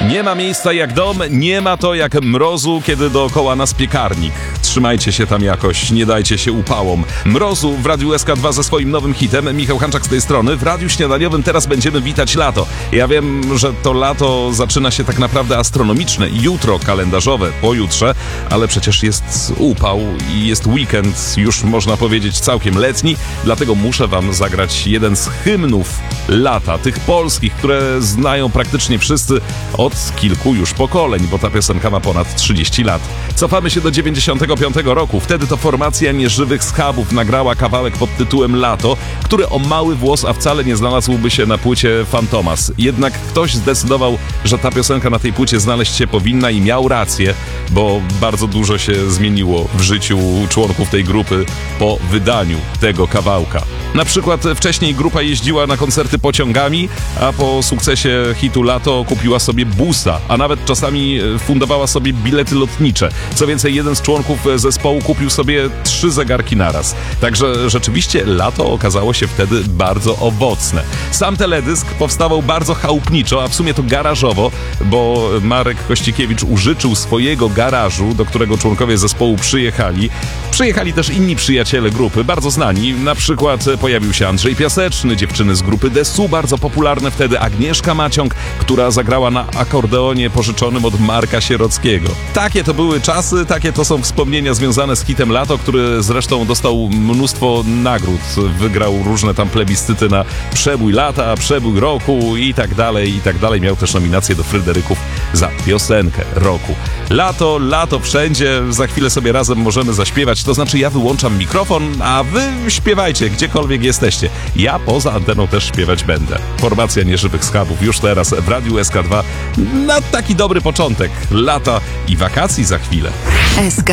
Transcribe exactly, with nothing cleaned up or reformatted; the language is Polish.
Nie ma miejsca jak dom, nie ma to jak mrozu, kiedy dookoła nas piekarnik. Trzymajcie się tam jakoś, nie dajcie się upałom. Mrozu w Radiu S K dwa ze swoim nowym hitem. Michał Hanczak z tej strony. W Radiu Śniadaniowym teraz będziemy witać lato. Ja wiem, że to lato zaczyna się tak naprawdę astronomiczne. Jutro kalendarzowe, pojutrze, ale przecież jest upał i jest weekend, już można powiedzieć całkiem letni. Dlatego muszę wam zagrać jeden z hymnów lata, tych polskich, które znają praktycznie wszyscy od kilku już pokoleń, bo ta piosenka ma ponad trzydzieści lat. Cofamy się do dziewięćdziesiątego piątego roku. Wtedy to formacja Nieżywych Schabów nagrała kawałek pod tytułem Lato, który o mały włos, a wcale nie znalazłby się na płycie Fantomas. Jednak ktoś zdecydował, że ta piosenka na tej płycie znaleźć się powinna i miał rację, bo bardzo dużo się zmieniło w życiu członków tej grupy po wydaniu tego kawałka. Na przykład wcześniej grupa jeździła na koncerty pociągami, a po sukcesie hitu Lato kupiła sobie busa, a nawet czasami fundowała sobie bilety lotnicze. Co więcej, jeden z członków zespołu kupił sobie trzy zegarki naraz. Także rzeczywiście Lato okazało się wtedy bardzo owocne. Sam teledysk powstawał bardzo chałupniczo, a w sumie to garażowo, bo Marek Kościkiewicz użyczył swojego garażu, do którego członkowie zespołu przyjechali. Przyjechali też inni przyjaciele grupy, bardzo znani. Na przykład pojawił się Andrzej Piaseczny, dziewczyny z grupy Desu, bardzo popularne wtedy, Agnieszka Maciąg, która zagrała na akordeonie pożyczonym od Marka Sierockiego. Takie to były czasy, takie to są wspomnienia związane z hitem Lato, który zresztą dostał mnóstwo nagród. Wygrał różne tam plebiscyty na przebój lata, przebój roku i tak dalej, i tak dalej. Miał też nominację do Fryderyków za piosenkę roku. Lato, lato wszędzie, za chwilę sobie razem możemy zaśpiewać, to znaczy ja wyłączam mikrofon, a wy śpiewajcie gdziekolwiek jesteście. Ja poza anteną też śpiewać będę. Formacja Nieżywych Schabów już teraz w Radiu S K dwa na taki dobry początek lata i wakacji za chwilę. S K